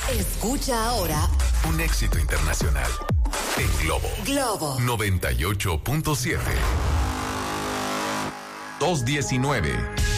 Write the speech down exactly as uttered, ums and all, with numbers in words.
Escucha ahora un éxito internacional en Globo. Globo noventa y ocho punto siete. dos diecinueve.